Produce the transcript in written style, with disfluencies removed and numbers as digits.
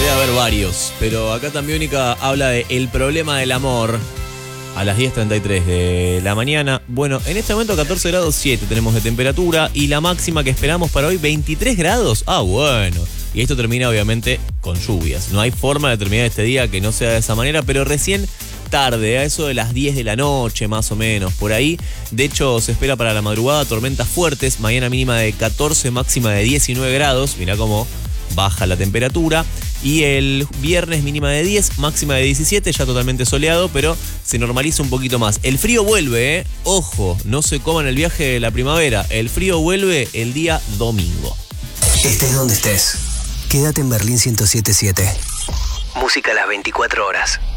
Debe haber varios, pero acá Tambiónica habla de el problema del amor a las 10:33 de la mañana. Bueno, en este momento 14 grados 7 tenemos de temperatura y la máxima que esperamos para hoy 23 grados. Ah, bueno. Y esto termina obviamente con lluvias. No hay forma de terminar este día que no sea de esa manera, pero recién tarde, a eso de las 10 de la noche más o menos, por ahí. De hecho, se espera para la madrugada tormentas fuertes, mañana mínima de 14, máxima de 19 grados. Mirá cómo baja la temperatura. Y el viernes mínima de 10, máxima de 17, ya totalmente soleado, pero se normaliza un poquito más. El frío vuelve, ¿eh? Ojo, no se coman el viaje de la primavera. El frío vuelve el día domingo. Estés donde estés, quédate en Berlín 107.7. Música a las 24 horas.